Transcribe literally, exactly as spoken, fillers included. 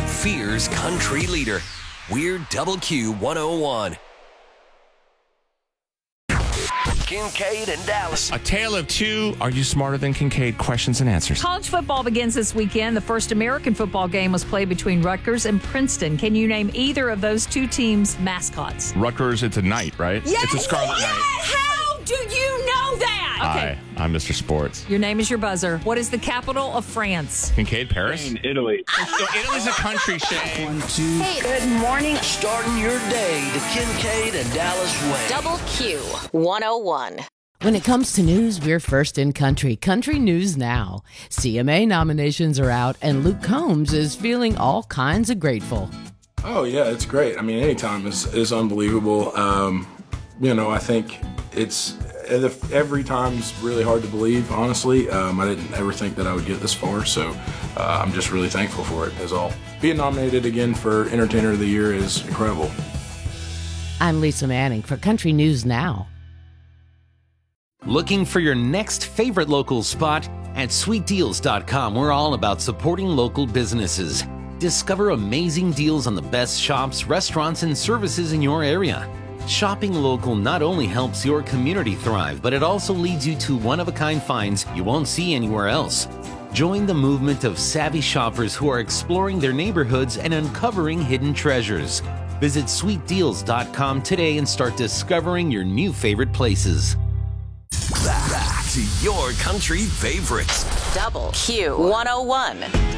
Fear's country leader. We're Double Q one oh one. Kincaid and Dallas. A tale of two Are You Smarter Than Kincaid questions and answers. College football begins this weekend. The first American football game was played between Rutgers and Princeton. Can you name either of those two teams' mascots? Rutgers, it's a knight, right? Yes! It's a Scarlet Yes! Knight. How do you know that? Okay. Hi, I'm Mister Sports. Your name is your buzzer. What is the capital of France? Kincaid, Paris? In Italy. Oh, Italy's a country, Shane. Hey, good morning. Starting your day the Kincaid and Dallas way. Double Q one oh one. When it comes to news, we're first in country. Country News Now. C M A nominations are out, and Luke Combs is feeling all kinds of grateful. Oh, yeah, it's great. I mean, anytime is, is unbelievable. Um, you know, I think it's every time's really hard to believe, honestly. Um, I didn't ever think that I would get this far, so uh, I'm just really thankful for it, is all. Being nominated again for Entertainer of the Year is incredible. I'm Lisa Manning for Country News Now. Looking for your next favorite local spot? At sweet deals dot com, we're all about supporting local businesses. Discover amazing deals on the best shops, restaurants, and services in your area. Shopping local not only helps your community thrive, but it also leads you to one-of-a-kind finds you won't see anywhere else. Join the movement of savvy shoppers who are exploring their neighborhoods and uncovering hidden treasures. Visit sweet deals dot com today and start discovering your new favorite places. Back to your country favorites. Double Q one oh one.